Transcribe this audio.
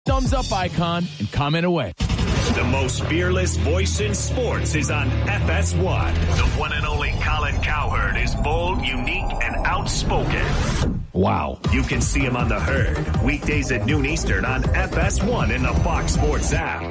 thumbs up icon and comment away. The most fearless voice in sports is on FS1. The one and only Colin Cowherd is bold, unique, and outspoken. Wow. You can see him on The Herd, weekdays at noon Eastern on FS1 and the Fox Sports app.